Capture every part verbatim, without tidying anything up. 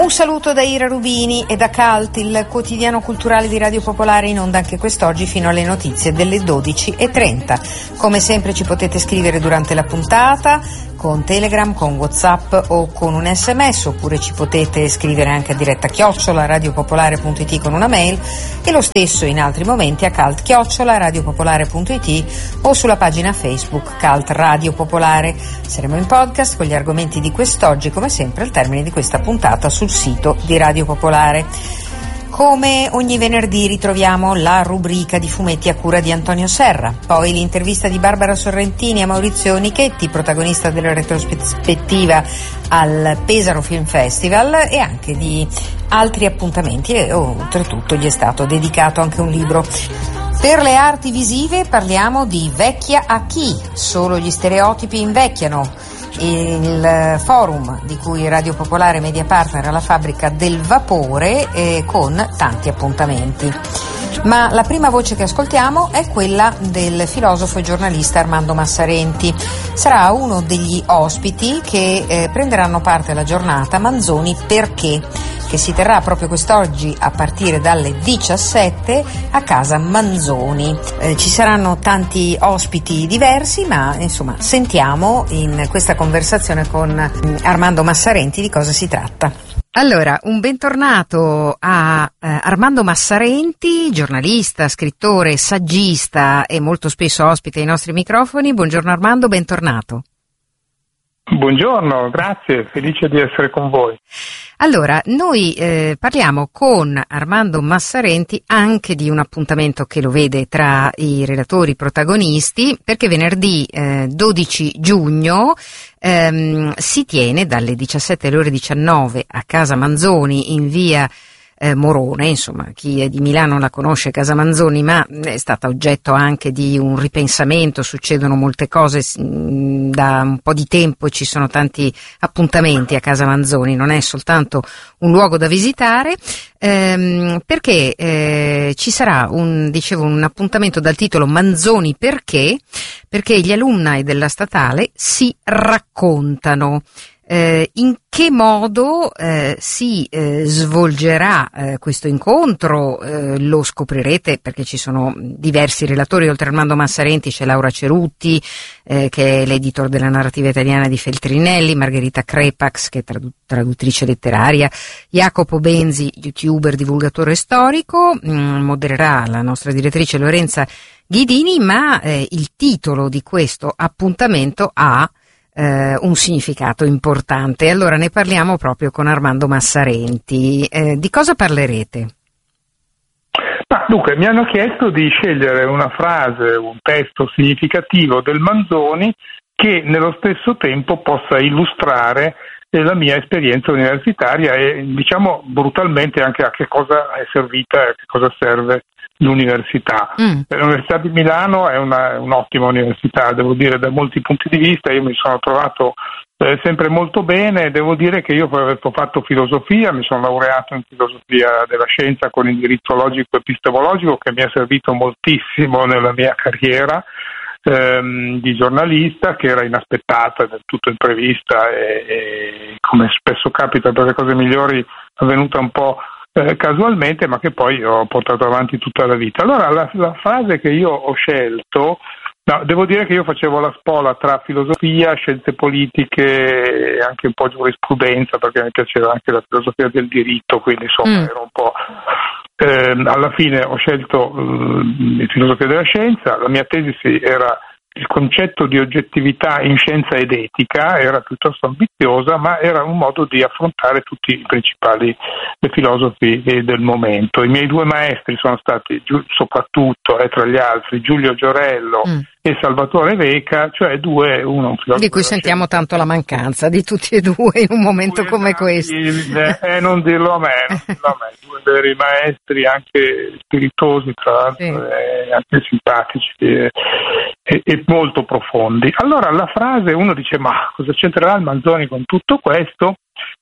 Un saluto da Ira Rubini e da Cult, il quotidiano culturale di Radio Popolare, in onda anche quest'oggi fino alle notizie delle dodici e trenta. Come sempre ci potete scrivere durante la puntata con Telegram, con WhatsApp o con un sms, oppure ci potete scrivere anche a diretta chiocciola radiopopolare.it con una mail, e lo stesso in altri momenti a cult chiocciola radiopopolare.it o sulla pagina Facebook Cult Radio Popolare. Saremo in podcast con gli argomenti di quest'oggi, come sempre al termine di questa puntata sul sito di Radio Popolare. Come ogni venerdì ritroviamo la rubrica di fumetti a cura di Antonio Serra, poi l'intervista di Barbara Sorrentini a Maurizio Nichetti, protagonista della retrospettiva al Pesaro Film Festival, e anche di altri appuntamenti, e oltretutto gli è stato dedicato anche un libro. Per le arti visive parliamo di Vecchia a chi? Solo gli stereotipi invecchiano. Il forum di cui Radio Popolare Media Partner è la fabbrica del vapore, eh, con tanti appuntamenti. Ma la prima voce che ascoltiamo è quella del filosofo e giornalista Armando Massarenti. Sarà uno degli ospiti che eh, prenderanno parte alla giornata Manzoni Perché?, che si terrà proprio quest'oggi a partire dalle diciassette a casa Manzoni. Eh, ci saranno tanti ospiti diversi, ma insomma sentiamo in questa conversazione con Armando Massarenti di cosa si tratta. Allora, un bentornato a eh, Armando Massarenti, giornalista, scrittore, saggista e molto spesso ospite ai nostri microfoni. Buongiorno Armando, bentornato. Buongiorno, grazie, felice di essere con voi. Allora, noi eh, parliamo con Armando Massarenti anche di un appuntamento che lo vede tra i relatori protagonisti, perché venerdì eh, dodici giugno ehm, si tiene dalle diciassette alle ore diciannove a casa Manzoni in via Eh, Morone. Insomma, chi è di Milano la conosce Casa Manzoni, ma è stata oggetto anche di un ripensamento, succedono molte cose mh, da un po' di tempo e ci sono tanti appuntamenti a Casa Manzoni, non è soltanto un luogo da visitare, ehm, perché eh, ci sarà un, dicevo, un appuntamento dal titolo Manzoni Perché? Perché gli alumni della statale si raccontano. Eh, in che modo eh, si eh, svolgerà eh, questo incontro? Eh, lo scoprirete, perché ci sono diversi relatori, oltre a Armando Massarenti c'è Laura Cerutti, eh, che è l'editor della narrativa italiana di Feltrinelli, Margherita Crepax, che è tradu- traduttrice letteraria, Jacopo Benzi, youtuber, divulgatore storico, mh, modererà la nostra direttrice Lorenza Ghidini, ma eh, il titolo di questo appuntamento ha Uh, un significato importante. Allora ne parliamo proprio con Armando Massarenti. Uh, di cosa parlerete? Ma, dunque, mi hanno chiesto di scegliere una frase, un testo significativo del Manzoni che nello stesso tempo possa illustrare eh, la mia esperienza universitaria e, diciamo, brutalmente anche a che cosa è servita e a che cosa serve l'università. Mm. L'Università di Milano è una, un'ottima università, devo dire, da molti punti di vista. Io mi sono trovato eh, sempre molto bene. Devo dire che io poi ho fatto filosofia, mi sono laureato in filosofia della scienza con indirizzo logico-epistemologico, che mi è servito moltissimo nella mia carriera ehm, di giornalista, che era inaspettata, del tutto imprevista e, e come spesso capita per le cose migliori è venuta un po' Eh, casualmente, ma che poi ho portato avanti tutta la vita. Allora la, la frase che io ho scelto, no, devo dire che io facevo la spola tra filosofia, scienze politiche e anche un po' giurisprudenza, perché mi piaceva anche la filosofia del diritto, quindi insomma mm. ero un po' eh, alla fine ho scelto eh, filosofia della scienza. La mia tesi era il concetto di oggettività in scienza ed etica, era piuttosto ambiziosa, ma era un modo di affrontare tutti i principali filosofi del momento. I miei due maestri sono stati soprattutto, e eh, tra gli altri, Giulio Giorello mm. e Salvatore Veca, cioè due, uno un filosofo di cui sentiamo scienza. Tanto la mancanza di tutti e due in un momento due come questo. E eh, non dirlo a me, non dirlo a me, due veri maestri, anche spiritosi, tra l'altro, sì. e anche simpatici e, e, e molto profondi. Allora la frase, uno dice, ma cosa c'entrerà il Manzoni con tutto questo?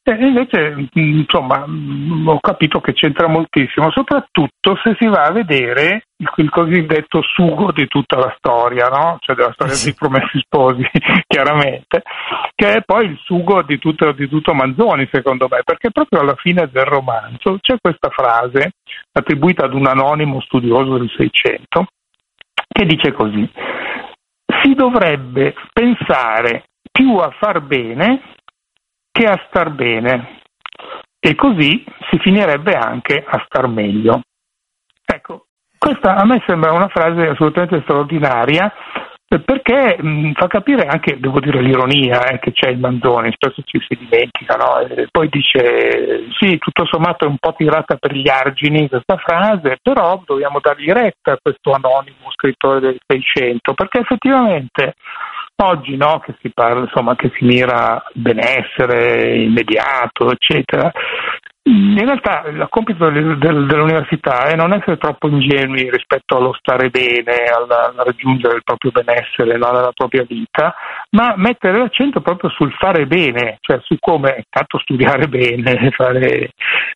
E invece, insomma, ho capito che c'entra moltissimo, soprattutto se si va a vedere il, il cosiddetto sugo di tutta la storia, no? Cioè della storia dei Promessi Sposi, chiaramente, che è poi il sugo di tutto, di tutto Manzoni, secondo me, perché proprio alla fine del romanzo c'è questa frase attribuita ad un anonimo studioso del Seicento che dice così: si dovrebbe pensare più a far bene che a star bene, e così si finirebbe anche a star meglio. Ecco, questa a me sembra una frase assolutamente straordinaria, perché mh, fa capire anche, devo dire, l'ironia eh, che c'è in Manzoni, spesso ci si dimentica, no? E poi dice, sì, tutto sommato è un po' tirata per gli argini questa frase, però dobbiamo dargli retta a questo anonimo scrittore del Seicento, perché effettivamente oggi, no, che si parla, insomma, che si mira al benessere immediato, eccetera, in realtà il compito del, del, dell'università è non essere troppo ingenui rispetto allo stare bene, al raggiungere il proprio benessere, no, nella propria vita, ma mettere l'accento proprio sul fare bene, cioè su come tanto studiare bene, fare,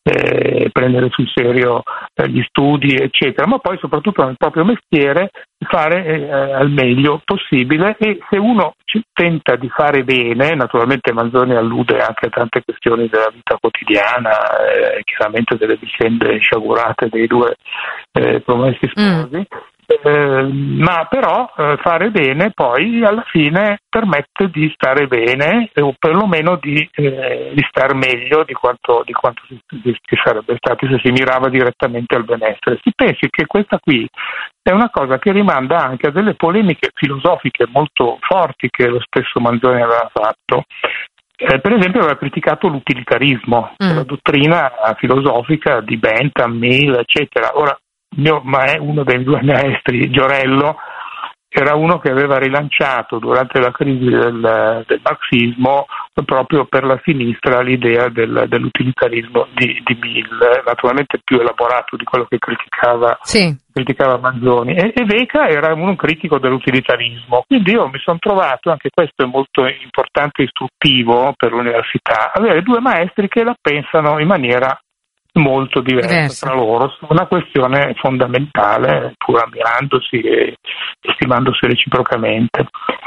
eh, prendere sul serio eh, gli studi, eccetera, ma poi soprattutto nel proprio mestiere fare eh, al meglio possibile. E se uno ci tenta di fare bene, naturalmente Manzoni allude anche a tante questioni della vita quotidiana, eh, chiaramente delle vicende sciagurate dei due eh, Promessi Sposi, mm. Eh, ma però eh, fare bene poi alla fine permette di stare bene, o perlomeno di, eh, di star meglio di quanto, di quanto si, di, si sarebbe stati se si mirava direttamente al benessere. Si pensi che questa qui è una cosa che rimanda anche a delle polemiche filosofiche molto forti che lo stesso Manzoni aveva fatto. Eh, per esempio aveva criticato l'utilitarismo, mm. la dottrina filosofica di Bentham, Mill, eccetera. Ora, mio, ma è uno dei due maestri, Giorello, era uno che aveva rilanciato durante la crisi del, del marxismo proprio per la sinistra l'idea del, dell'utilitarismo di, di Mill, naturalmente più elaborato di quello che criticava, sì. criticava Manzoni, e, e Veca era un critico dell'utilitarismo, quindi io mi sono trovato, anche questo è molto importante e istruttivo per l'università, avere due maestri che la pensano in maniera molto diversa Diverso. tra loro su una questione fondamentale, pur ammirandosi e stimandosi reciprocamente.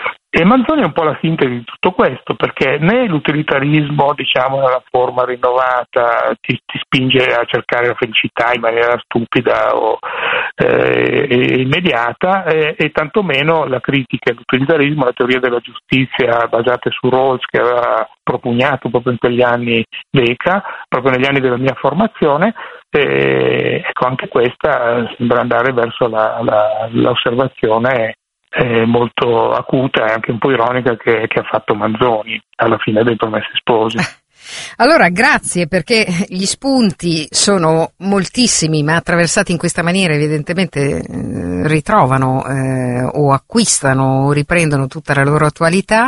E Manzoni è un po' la sintesi di tutto questo, perché né l'utilitarismo, diciamo, nella forma rinnovata ti, ti spinge a cercare la felicità in maniera stupida o eh, immediata, eh, e tantomeno la critica all'utilitarismo, la teoria della giustizia basate su Rawls, che aveva propugnato proprio in quegli anni Veca, proprio negli anni della mia formazione. Eh, ecco, anche questa sembra andare verso la, la, l'osservazione eh, molto acuta e anche un po' ironica che, che ha fatto Manzoni alla fine dei Promessi Sposi. Allora, grazie, perché gli spunti sono moltissimi, ma attraversati in questa maniera evidentemente eh, ritrovano eh, o acquistano o riprendono tutta la loro attualità.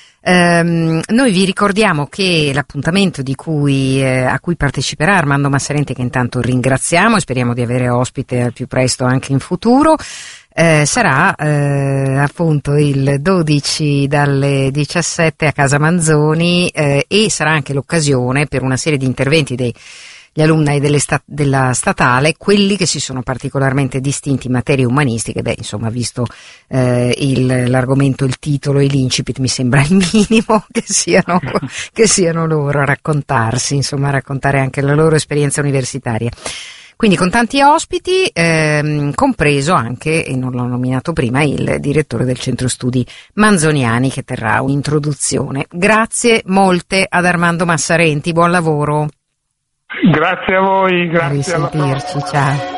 Um, noi vi ricordiamo che l'appuntamento di cui, eh, a cui parteciperà Armando Massarenti, che intanto ringraziamo e speriamo di avere ospite al più presto anche in futuro, eh, sarà eh, appunto il dodici dalle diciassette a Casa Manzoni, eh, e sarà anche l'occasione per una serie di interventi dei gli alunni delle sta- della statale, quelli che si sono particolarmente distinti in materie umanistiche. Beh, insomma, visto eh, il, l'argomento, il titolo e l'incipit, mi sembra il minimo che siano, che siano loro a raccontarsi, insomma, a raccontare anche la loro esperienza universitaria. Quindi con tanti ospiti, ehm, compreso anche, e non l'ho nominato prima, il direttore del Centro Studi Manzoniani, che terrà un'introduzione. Grazie molte ad Armando Massarenti, buon lavoro. Grazie a voi, grazie. A risentirci, ciao.